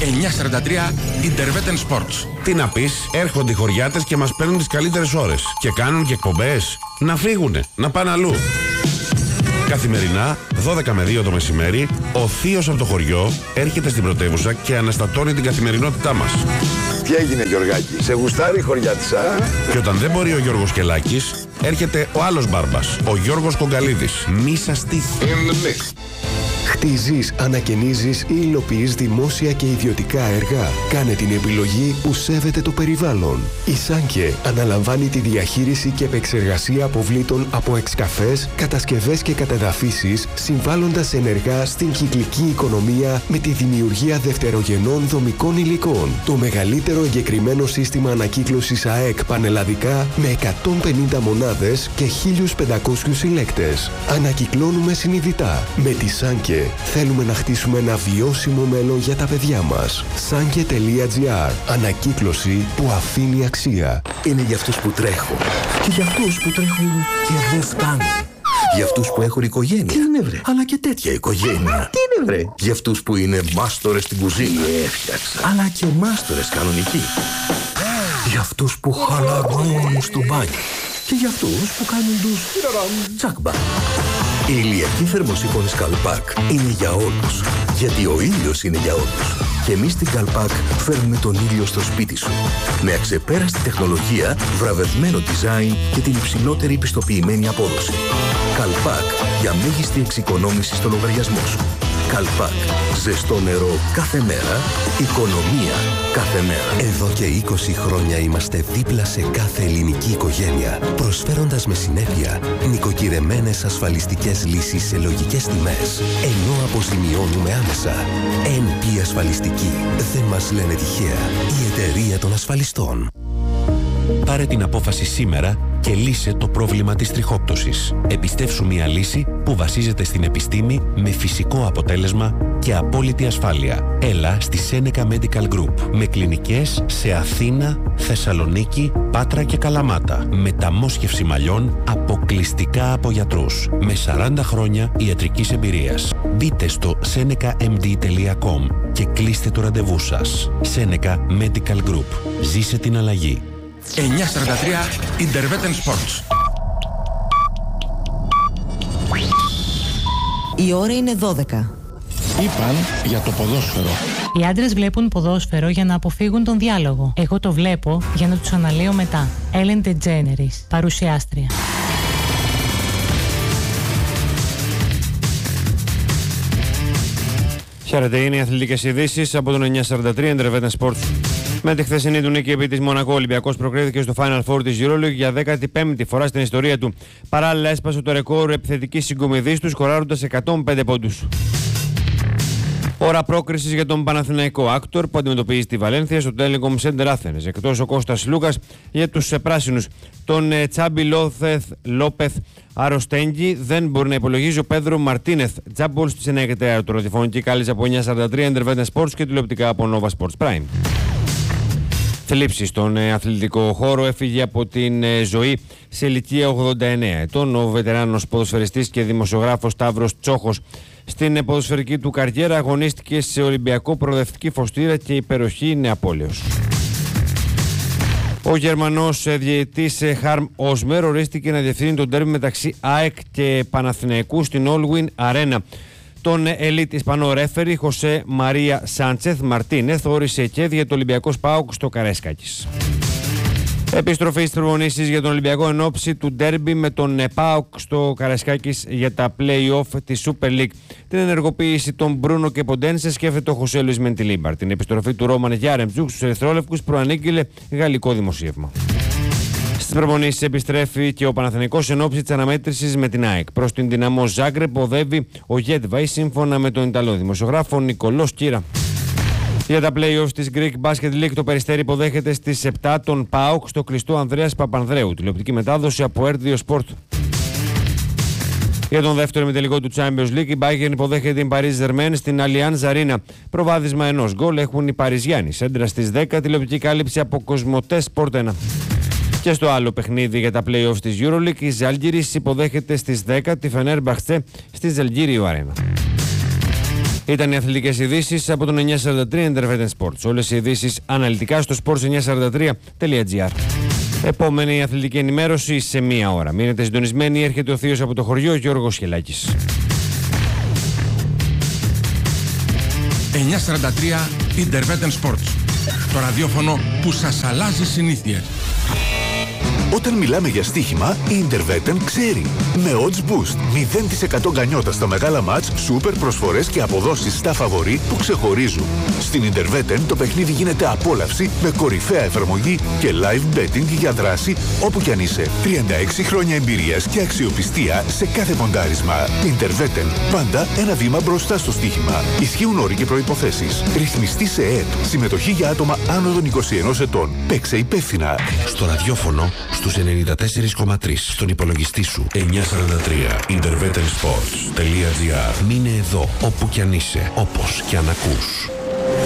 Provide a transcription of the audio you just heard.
943 Interveten Sports. Τι να πεις, έρχονται οι χωριάτες και μας παίρνουν τις καλύτερες ώρες. Και κάνουν και εκπομπές. Να φύγουνε, να πάνε αλλού. Καθημερινά, 12 με 2 το μεσημέρι, ο θείος από το χωριό έρχεται στην πρωτεύουσα και αναστατώνει την καθημερινότητά μας. Τι έγινε, Γιωργάκη, σε γουστάρει η χωριάτισσα? Και όταν δεν μπορεί ο Γιώργος Κελάκης, έρχεται ο άλλος μπάρμπας, ο Γιώργος Κογκαλίδης. Μη σας τύχει. Χτίζεις, ανακαινίζεις ή υλοποιείς δημόσια και ιδιωτικά έργα. Κάνε την επιλογή που σέβεται το περιβάλλον. Η Σάνκε αναλαμβάνει τη διαχείριση και επεξεργασία αποβλήτων από εξκαφές, κατασκευές και κατεδαφίσεις, συμβάλλοντας ενεργά στην κυκλική οικονομία με τη δημιουργία δευτερογενών δομικών υλικών. Το μεγαλύτερο εγκεκριμένο σύστημα ανακύκλωσης ΑΕΚ πανελλαδικά με 150 μονάδες και 1.500 συλλέκτες. Ανακυκλώνουμε συνειδητά. Με τη Σάνκε θέλουμε να χτίσουμε ένα βιώσιμο μέλλον για τα παιδιά μας. Sanke.gr. Ανακύκλωση που αφήνει αξία. Είναι για αυτούς που τρέχουν. Και για αυτούς που τρέχουν και δεν φτάνουν. Για αυτούς που έχουν οικογένεια. Τι είναι βρε? Αλλά και τέτοια οικογένεια. Τι είναι βρε? Για αυτούς που είναι μάστορες στην κουζίνα. Έφτιαξα. Αλλά και μάστορες κανονικοί. Για αυτούς που χαλαρώνουν στο μπάνιο. Και για αυτούς που κάνουν τους τσάκμπα. Η ηλιακή θερμοσύφωνη Καλπάκ είναι για όλους. Γιατί ο ήλιος είναι για όλους. Και εμείς στην Καλπάκ φέρνουμε τον ήλιο στο σπίτι σου. Με αξεπέραστη τεχνολογία, βραβευμένο design και την υψηλότερη πιστοποιημένη απόδοση. Καλπάκ για μέγιστη εξοικονόμηση στο λογαριασμό σου. Καλπάκ. Ζεστό νερό κάθε μέρα. Οικονομία κάθε μέρα. Εδώ και 20 χρόνια είμαστε δίπλα σε κάθε ελληνική οικογένεια, προσφέροντας με συνέπεια νοικοκυρεμένες ασφαλιστικές λύσεις σε λογικές τιμές, ενώ αποζημιώνουμε άμεσα. NP Ασφαλιστική. Δεν μας λένε τυχαία. Η εταιρεία των ασφαλιστών. Πάρε την απόφαση σήμερα και λύσε το πρόβλημα της τριχόπτωσης. Επιστεύσου μια λύση που βασίζεται στην επιστήμη με φυσικό αποτέλεσμα και απόλυτη ασφάλεια. Έλα στη Seneca Medical Group με κλινικές σε Αθήνα, Θεσσαλονίκη, Πάτρα και Καλαμάτα. Μεταμόσχευση μαλλιών αποκλειστικά από γιατρούς. Με 40 χρόνια ιατρικής εμπειρίας. Μπείτε στο senecamd.com και κλείστε το ραντεβού σας. Seneca Medical Group. Ζήσε την αλλαγή. 943 Interveten Sports. Η ώρα είναι 12. Είπαν για το ποδόσφαιρο. Οι άντρες βλέπουν ποδόσφαιρο για να αποφύγουν τον διάλογο. Εγώ το βλέπω για να τους αναλύω μετά. Ellen DeGeneres, παρουσιάστρια. Χαίρετε, είναι οι αθλητικές ειδήσεις από τον 943 Interveten Sports. Με τη χθεσινή του νίκη επί της Μονακό, ο Ολυμπιακός προκρίθηκε στο Final Four της EuroLeague για 15η φορά στην ιστορία του. Παράλληλα έσπασε το ρεκόρ επιθετικής συγκομιδής του, σκοράροντας 105 πόντους. Ώρα πρόκρισης για τον Παναθηναϊκό Άκτορ που αντιμετωπίζει τη Βαλένθια στο Telecom Center Athens. Εκτός ο Κώστας Λούκας για τους πράσινους. Τον Τσάμπι Λόπεθ Αροστέγγι δεν μπορεί να υπολογίζει ο Πέδρο Μαρτίνεθ. Τζάμπολ στις 9:04 το ραδιοφωνική κάλυψη από 943 Interveten Sports και τηλεοπτικά από Nova Sports Prime. Θλίψη στον αθλητικό χώρο, έφυγε από την ζωή σε ηλικία 89 ετών ο βετεράνος ποδοσφαιριστής και δημοσιογράφος Σταύρος Τσόχος. Στην ποδοσφαιρική του καριέρα αγωνίστηκε σε Ολυμπιακό, Προοδευτική Φωστήρα και Υπεροχή Νεαπόλεως. Ο Γερμανός διαιτητής Χαρμ Όσμερ ορίστηκε να διευθύνει τον ντέρμπι μεταξύ ΑΕΚ και Παναθηναϊκού στην Allwyn Arena. Τον ελίτ Ισπανό ρέφερι Χωσέ Μαρία Σάντσεθ Μαρτίνεθ όρισε και για το Ολυμπιακό ΠΑΟΚ στο Καρέσκακης. Επιστροφή στις προπονήσεις για τον Ολυμπιακό εν ώψη του ντέρμπι με τον ΠΑΟΚ στο Καρεσκάκης για τα play-off της Super League. Την ενεργοποίηση των Μπρούνο και Ποντένσε σκέφτεται ο Χωσέ Λουίς Μεντιλίμπαρ. Την επιστροφή του Ρόμαν Γιάρεμτζουκ στους ερυθρόλευκους προανήγγειλε γαλλικό δημοσίευμα. Στις προπονήσεις επιστρέφει και ο Παναθηναϊκός εν ώψη της αναμέτρησης με την ΑΕΚ. Προς την Δυναμό Ζάγκρεπ οδεύει ο Γέτβαϊ σύμφωνα με τον Ιταλό δημοσιογράφο Νικολό Κύρα. Για τα play-offs της Greek Basket League, το Περιστέρι υποδέχεται στις 7 τον ΠΑΟΚ στο κλειστό Ανδρέας Παπανδρέου. Τηλεοπτική μετάδοση από RTL Sport. Για τον δεύτερο ημιτελικό του Champions League, η Bayern υποδέχεται την Paris Germain στην Allianz Arena. Προβάδισμα ενός γκολ έχουν οι Παριζιάνοι. Σέντρα στις 10, τηλεοπτική κάλυψη από Κοσμοτέ Sport 1. Και στο άλλο παιχνίδι για τα play-offs της EuroLeague, η Ζάλγκιρις υποδέχεται στις 10 τη Φενέρμπαχτσε στη Ζαλγκίριο Arena. Ήταν οι αθλητικές ειδήσεις από τον 943 Intervetin Sports. Όλες οι ειδήσεις αναλυτικά στο sports943.gr. Επόμενη αθλητική ενημέρωση σε 1 ώρα. Μείνετε συντονισμένοι, έρχεται ο θείος από το χωριό, Γιώργος Χελάκης. 943 Intervetin Sports. Το ραδιόφωνο που σας αλλάζει συνήθειες. Όταν μιλάμε για στοίχημα, η Intervetin ξέρει. Με odds boost, 0% γκανιότα στα μεγάλα μάτς, σούπερ προσφορές και αποδόσεις στα φαβορί που ξεχωρίζουν. Στην Intervetin το παιχνίδι γίνεται απόλαυση με κορυφαία εφαρμογή και live betting για δράση όπου κι αν είσαι. 36 χρόνια εμπειρίας και αξιοπιστία σε κάθε ποντάρισμα. Intervetin, πάντα ένα βήμα μπροστά στο στοίχημα. Ισχύουν όροι και προϋποθέσεις. Ρυθμιστή σε ΕΕΠ. Συμμετοχή για άτομα άνω των 21 ετών. Παίξε υπεύθυνα. Στο ραδιόφωνο, στους 94,3. Στον υπολογιστή σου. 943. intervetinsports.gr. Μείνε εδώ, όπου κι αν είσαι, όπως κι αν ακούς.